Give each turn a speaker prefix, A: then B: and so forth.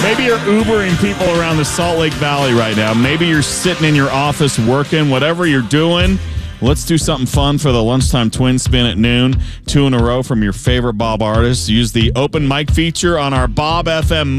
A: Maybe you're Ubering people around the Salt Lake Valley right now. Maybe you're sitting in your office working, whatever you're doing. Let's do something fun for the Lunchtime Twin Spin at noon. 2 in a row from your favorite Bob artists. Use the open mic feature on our Bob FM